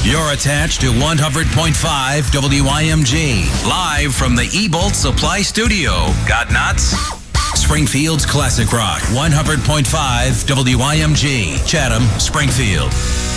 You're attached to 100.5 WIMG. Live from the Ebolt Supply Studio. Got nuts? Springfield's Classic Rock. 100.5 WIMG. Chatham, Springfield.